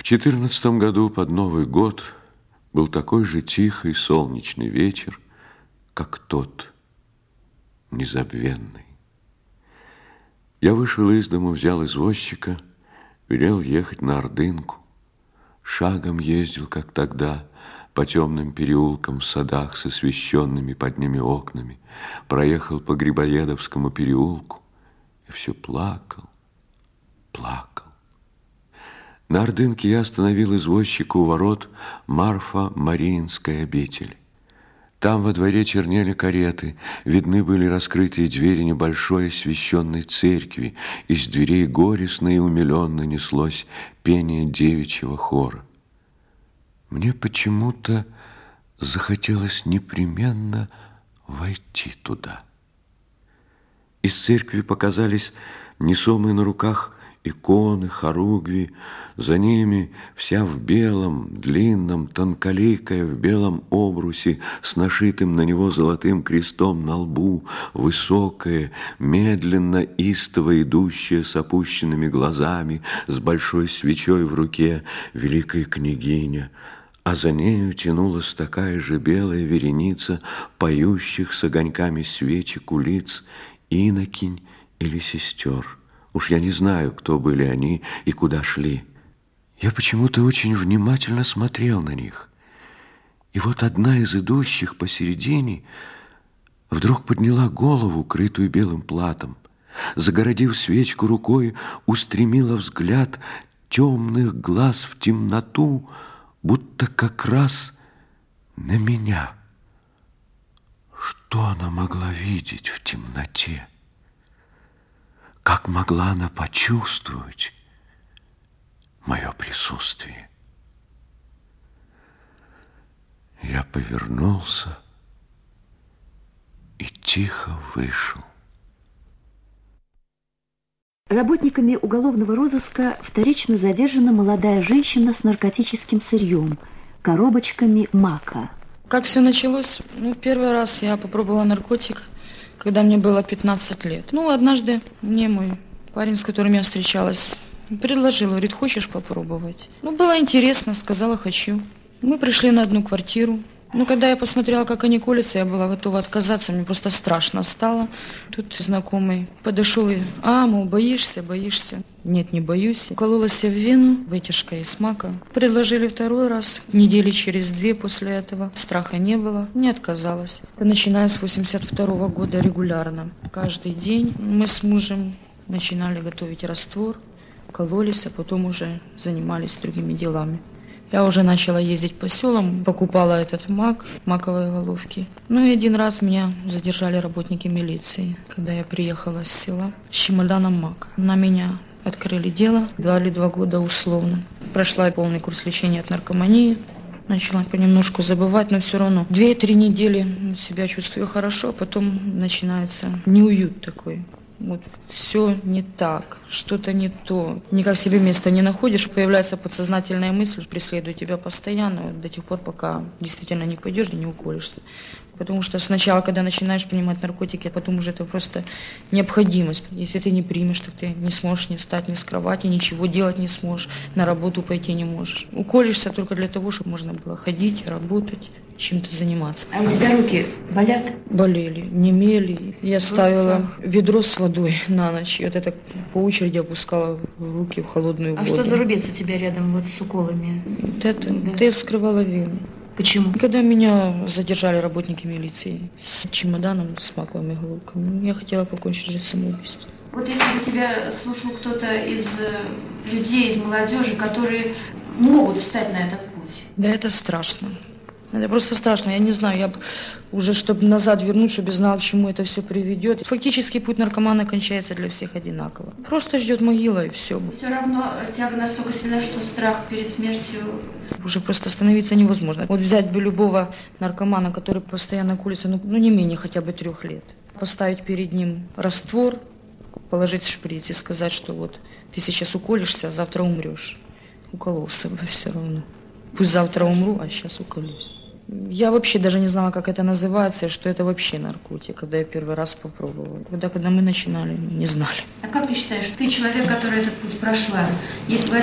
14 году под Новый год был такой же тихий солнечный вечер, как тот, незабвенный. Я вышел из дому, взял извозчика, велел ехать на Ордынку. Шагом ездил, как тогда, по темным переулкам в садах с освещенными под ними окнами, проехал по Грибоедовскому переулку и все плакал, плакал. На Ордынке я остановил извозчика у ворот Марфа-Мариинской обители. Там во дворе чернели кареты, видны были раскрытые двери небольшой освященной церкви, из дверей горестно и умиленно неслось пение девичьего хора. Мне почему-то захотелось непременно войти туда. Из церкви показались несомые на руках иконы, хоругви, за ними вся в белом, длинном, тонколикая в белом обрусе, с нашитым на него золотым крестом на лбу, высокая, медленно, истово идущая с опущенными глазами, с большой свечой в руке великая княгиня, а за нею тянулась такая же белая вереница поющих с огоньками свечек у лиц инокинь или сестер. Уж я не знаю, кто были они и куда шли. Я почему-то очень внимательно смотрел на них. И вот одна из идущих посередине вдруг подняла голову, крытую белым платом, загородив свечку рукой, устремила взгляд темных глаз в темноту, будто как раз на меня. Что она могла видеть в темноте? Как могла она почувствовать мое присутствие? Я повернулся и тихо вышел. Работниками уголовного розыска вторично задержана молодая женщина с наркотическим сырьем, коробочками мака. Как все началось? Первый раз я попробовала наркотик, когда мне было 15 лет. Однажды мне мой парень, с которым я встречалась, предложил, говорит, хочешь попробовать? Было интересно, сказала, хочу. Мы пришли на одну квартиру. Когда я посмотрела, как они колятся, я была готова отказаться, мне просто страшно стало. Тут знакомый подошел и, мол, боишься? Нет, не боюсь. Укололась я в вену, вытяжка из мака. Предложили второй раз, недели через 2 после этого. Страха не было, не отказалась. Начиная с 82 года регулярно. Каждый день мы с мужем начинали готовить раствор, кололись, а потом уже занимались другими делами. Я уже начала ездить по селам, покупала этот мак, маковые головки. И один раз меня задержали работники милиции, когда я приехала с села с чемоданом мака. На меня открыли дело, дали 2 года условно. Прошла полный курс лечения от наркомании, начала понемножку забывать, но все равно 2-3 недели себя чувствую хорошо, а потом начинается неуют такой. Все не так, что-то не то. Никак себе места не находишь, появляется подсознательная мысль, преследует тебя постоянно, до тех пор, пока действительно не пойдешь и не уколешься. Потому что сначала, когда начинаешь принимать наркотики, потом уже это просто необходимость. Если ты не примешь, то ты не сможешь не встать ни с кровати, ничего делать не сможешь, на работу пойти не можешь. Уколешься только для того, чтобы можно было ходить, работать, чем-то заниматься. А у тебя руки болят? Болели, немели. Я ставила ведро с водой на ночь, и это по очереди опускала в руки в холодную воду. А что за рубец у тебя рядом с уколами? Это я вскрывала вену. Почему? Когда меня задержали работники милиции с чемоданом, с маковыми головками, я хотела покончить жизнь самоубийством. Если бы тебя слушал кто-то из людей, из молодежи, которые могут встать на этот путь. Да, это страшно. Это просто страшно. Я не знаю, я бы уже, чтобы назад вернуть, чтобы знала, к чему это все приведет. Фактически путь наркомана кончается для всех одинаково. Просто ждет могила и все. Все равно тяга настолько сильна, что страх перед смертью... Уже просто остановиться невозможно. Взять бы любого наркомана, который постоянно колется, не менее хотя бы 3 лет. Поставить перед ним раствор, положить в шприц и сказать, что ты сейчас уколешься, а завтра умрешь. Укололся бы все равно. Пусть завтра умру, а сейчас уколюсь. Я вообще даже не знала, как это называется, что это вообще наркотик, когда я первый раз попробовала. Когда мы начинали, не знали. А как ты считаешь, ты человек, который этот путь прошла, если бы